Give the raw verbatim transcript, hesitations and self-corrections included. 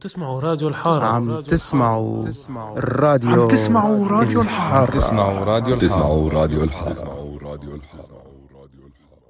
تسمعوا راديو الحارة. عم تسمعوا الراديو عم تسمعوا راديو الحارة. الحارة. تسمعوا راديو تسمعوا الحارة. راديو الحارة.